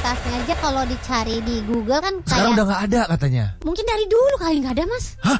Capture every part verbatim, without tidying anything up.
universitasnya aja kalau dicari di Google kan kayak Sekarang udah nggak ada katanya. Mungkin dari dulu kali nggak ada, Mas. Hah?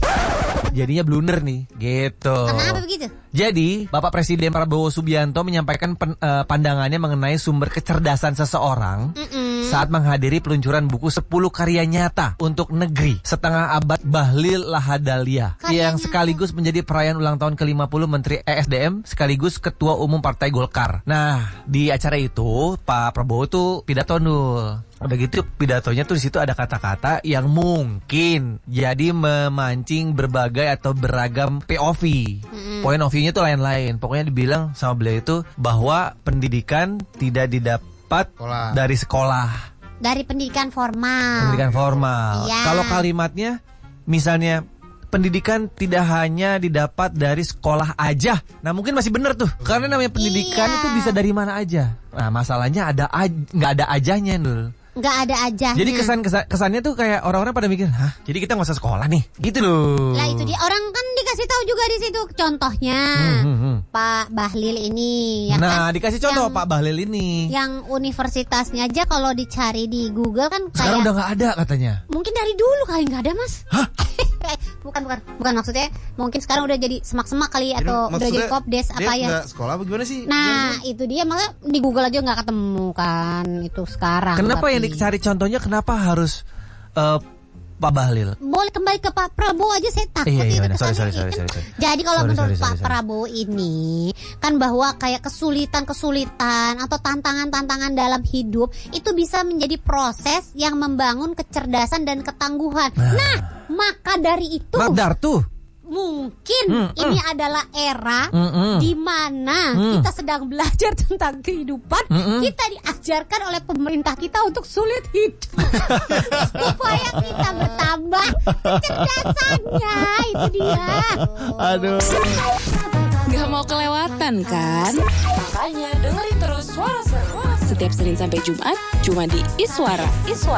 Jadinya blunder nih, gitu. Kenapa begitu? Jadi, Bapak Presiden Prabowo Subianto menyampaikan pen, uh, pandangannya mengenai sumber kecerdasan seseorang Mm-mm. saat menghadiri peluncuran buku sepuluh karya nyata untuk negeri setengah abad Bahlil Lahadalia Karya yang nyata. sekaligus menjadi perayaan ulang tahun ke lima puluh Menteri E S D M sekaligus Ketua Umum Partai Golkar. Nah, di acara itu Pak Prabowo tuh pidato nul. Udah gitu pidatonya tuh di situ ada kata-kata yang mungkin jadi memancing berbagai atau beragam P O V. Mm-mm. Point of view-nya tuh lain-lain. Pokoknya dibilang sama beliau itu bahwa pendidikan tidak didapat Sekolah. dari sekolah, Dari pendidikan formal. pendidikan formal. Iya. Kalau kalimatnya misalnya pendidikan tidak hanya didapat dari sekolah aja. Nah, mungkin masih benar tuh. Karena namanya pendidikan Iya. itu bisa dari mana aja. Nah, masalahnya ada aj- nggak ada ajanya, Nul. Nggak ada aja. Jadi kesan, kesan kesannya tuh kayak orang-orang pada mikir, hah? Jadi kita nggak usah sekolah nih, gitu loh. Lah itu dia, orang kan dikasih tahu juga di situ contohnya. Hmm, hmm, hmm. Pak Bahlil ini ya Nah, kan? dikasih contoh Yang- Pak Bahlil ini. Yang universitasnya aja kalau dicari di Google kan Sekarang kayak udah nggak ada katanya. mungkin dari dulu kali nggak ada, Mas. Hah? Eh, bukan bukan bukan maksudnya mungkin sekarang udah jadi semak-semak kali Jadi atau udah jadi maksudnya kopdes dia apa ya. nggak sekolah apa gimana sih? Nah, itu dia makanya di Google aja nggak ketemu kan itu sekarang. Kenapa tapi- yang dicari contohnya kenapa harus eh, Pak Bahlil? Boleh kembali ke Pak Prabowo aja, saya takut Iya, iya, itu benar. Sorry, kesannya. sorry, sorry, Kan- sorry, sorry. Jadi kalau Sorry, menurut sorry, Pak sorry, sorry. Prabowo ini kan bahwa kayak kesulitan-kesulitan atau tantangan-tantangan dalam hidup itu bisa menjadi proses yang membangun kecerdasan dan ketangguhan. Nah, maka dari itu Madar tuh. mungkin Mm, ini adalah era Mm, mm. di mana Mm. kita sedang belajar tentang kehidupan. Mm, mm. Kita diajarkan oleh pemerintah kita untuk sulit hidup supaya kita bertambah kecerdasannya. Itu dia. Aduh. Gak mau kelewatan kan? Makanya dengerin terus Suara Seru setiap Senin sampai Jumat cuma di Iswara. Iswara.